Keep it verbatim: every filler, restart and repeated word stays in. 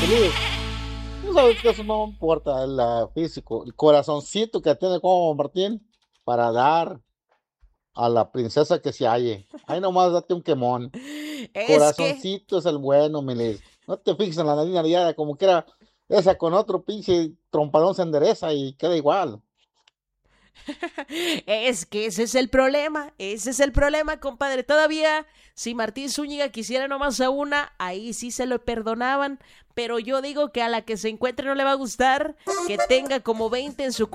Feliz. Tú sabes que eso no importa, el ah, físico, el corazoncito que tiene como Martín para dar a la princesa que se halle. Ahí nomás date un quemón. Es que Corazoncito es el bueno, Milis. No te fijes en la nariz nariada, como quiera, esa con otro pinche trompadón se endereza y queda igual. Es que ese es el problema, ese es el problema, compadre. Todavía, si Martín Zúñiga quisiera nomás a una, ahí sí se lo perdonaban. Pero yo digo que a la que se encuentre no le va a gustar, que tenga como veinte en su